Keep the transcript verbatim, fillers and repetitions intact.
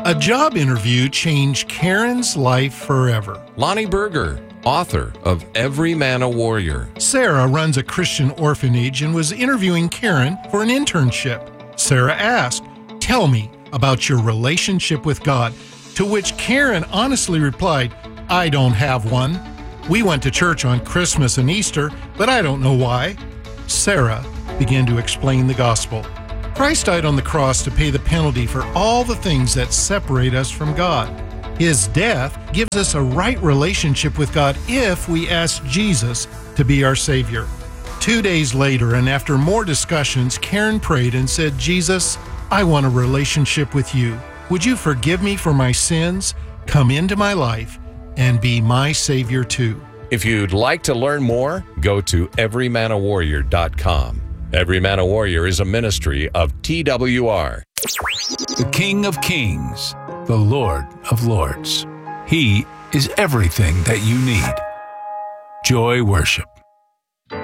A job interview changed Karen's life forever. Lonnie Berger, author of Every Man a Warrior. Sarah runs a Christian orphanage and was interviewing Karen for an internship. Sarah asked, "Tell me about your relationship with God," to which Karen honestly replied, "I don't have one. We went to church on Christmas and Easter, but I don't know why." Sarah began to explain the gospel. Christ died on the cross to pay the penalty for all the things that separate us from God. His death gives us a right relationship with God if we ask Jesus to be our Savior. Two days later, and after more discussions, Karen prayed and said, "Jesus, I want a relationship with you. Would you forgive me for my sins, come into my life, and be my Savior too?" If you'd like to learn more, go to every man a warrior dot com. Every Man a Warrior is a ministry of T W R. The King of Kings, the Lord of Lords. He is everything that you need. Joy Worship.